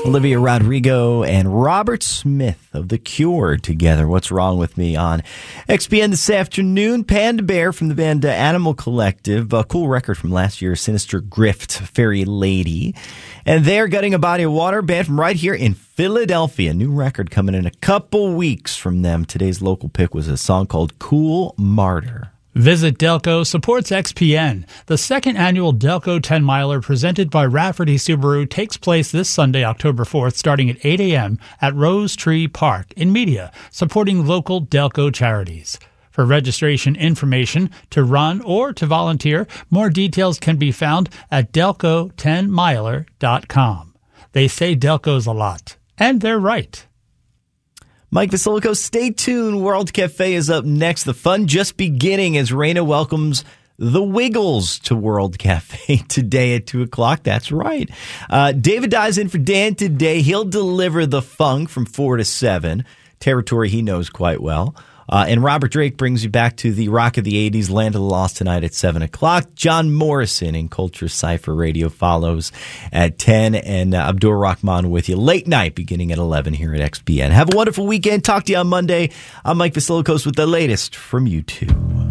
Olivia Rodrigo and Robert Smith of The Cure together. What's Wrong With Me on XPN this afternoon. Panda Bear from the band Animal Collective. A cool record from last year, Sinister Grift, Fairy Lady. And they're Gutting a Body of Water, band from right here in Philadelphia. New record coming in a couple weeks from them. Today's local pick was a song called Cool Martyr. Visit Delco supports XPN. The second annual Delco 10-miler presented by Rafferty Subaru takes place this Sunday, October 4th, starting at 8 a.m. at Rose Tree Park in Media, supporting local Delco charities. For registration information, to run or to volunteer, more details can be found at delco10miler.com. They say Delco's a lot, and they're right. Mike Vasilico, stay tuned. World Cafe is up next. The fun just beginning as Raina welcomes the Wiggles to World Cafe today at 2 o'clock. That's right. David dives in for Dan today. He'll deliver the funk from 4 to 7, territory he knows quite well. And Robert Drake brings you back to the rock of the 80s, Land of the Lost tonight at 7 o'clock. John Morrison in Culture Cypher Radio follows at 10. And Abdur Rahman with you late night beginning at 11 here at XPN. Have a wonderful weekend. Talk to you on Monday. I'm Mike Vasilikos with the latest from U2.